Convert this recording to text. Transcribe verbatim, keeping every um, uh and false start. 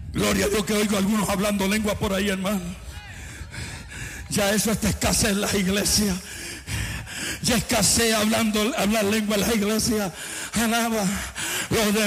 Gloria a Dios que oigo a algunos hablando lengua por ahí, hermano. Ya eso está escasez en las iglesias. Ya escasea hablando, hablar lengua en las iglesias. Alaba. Los de